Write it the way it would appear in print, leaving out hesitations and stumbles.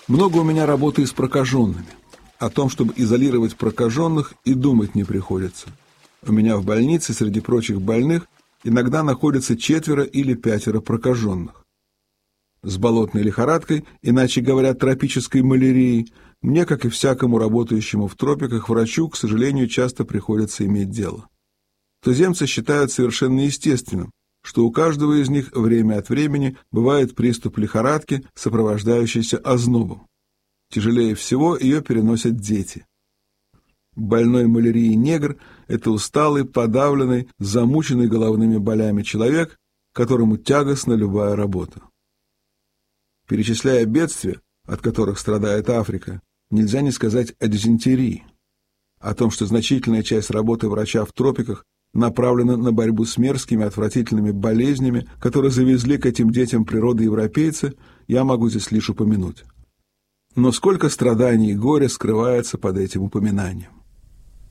Много у меня работы с прокаженными. О том, чтобы изолировать прокаженных, и думать не приходится. У меня в больнице среди прочих больных иногда находится 4 или 5 прокаженных. С болотной лихорадкой, иначе говоря, тропической малярией, мне, как и всякому работающему в тропиках врачу, к сожалению, часто приходится иметь дело. Туземцы считают совершенно естественным, что у каждого из них время от времени бывает приступ лихорадки, сопровождающийся ознобом. Тяжелее всего ее переносят дети. Больной малярией негр – это усталый, подавленный, замученный головными болями человек, которому тягостна любая работа. Перечисляя бедствия, от которых страдает Африка, нельзя не сказать о дизентерии, о том, что значительная часть работы врача в тропиках направлена на борьбу с мерзкими, отвратительными болезнями, которые завезли к этим детям природы европейцы, я могу здесь лишь упомянуть. Но сколько страданий и горя скрывается под этим упоминанием.